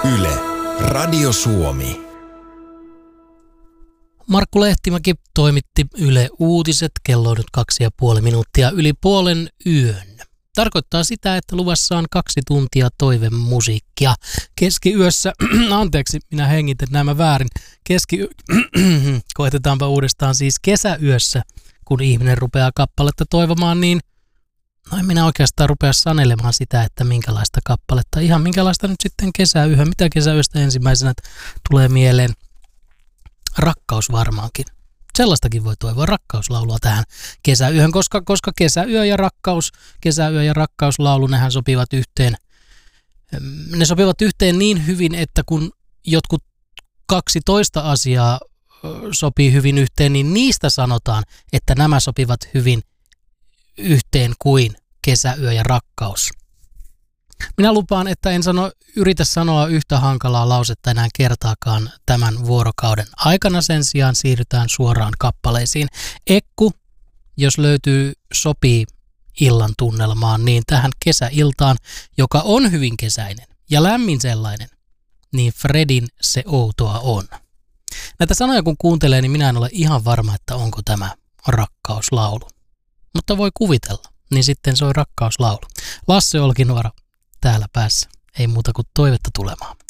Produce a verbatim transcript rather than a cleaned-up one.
Yle, Radio Suomi. Markku Lehtimäki toimitti Yle Uutiset, kello on nyt kaksi ja puoli minuuttia yli puolen yön. Tarkoittaa sitä, että luvassa on kaksi tuntia toivemusiikkia. Keskiyössä, anteeksi, minä hengitän nämä väärin. Keski, koetetaanpa uudestaan siis kesäyössä, kun ihminen rupeaa kappaletta toivomaan, niin no en minä oikeastaan rupea sanelemaan sitä, että minkälaista kappaletta. Ihan minkälaista nyt sitten kesäyöhön. Mitä kesäyöstä ensimmäisenä tulee mieleen? Rakkaus varmaankin. Sellaistakin voi toivoa, rakkauslaulua tähän kesäyöhön, koska, koska kesäyö ja rakkaus, kesäyö ja rakkauslaulu, nehän sopivat yhteen. Ne sopivat yhteen niin hyvin, että kun jotkut kaksitoista asiaa sopii hyvin yhteen, niin niistä sanotaan, että nämä sopivat hyvin yhteen kuin kesäyö ja rakkaus. Minä lupaan, että en sano, yritä sanoa yhtä hankalaa lausetta enää kertaakaan tämän vuorokauden aikana. Sen sijaan siirrytään suoraan kappaleisiin. Ekku, jos löytyy, sopii illan tunnelmaan, niin tähän kesäiltaan, joka on hyvin kesäinen ja lämmin sellainen, niin Fredin Se outoa on. Näitä sanoja kun kuuntelee, niin minä en ole ihan varma, että onko tämä rakkauslaulu. Mutta voi kuvitella, niin sitten soi rakkauslaulu. Lasse Olkinuora täällä päässä. Ei muuta kuin toivetta tulemaan.